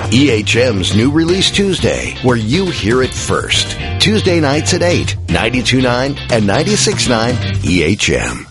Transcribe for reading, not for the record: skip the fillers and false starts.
EHM's New Release Tuesday, where you hear it first. Tuesday nights at 8, 92.9 and 96.9 EHM.